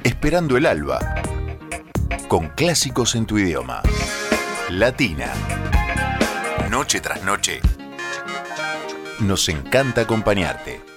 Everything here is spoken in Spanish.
Esperando el alba, con clásicos en tu idioma. Latina. Noche tras noche, nos encanta acompañarte.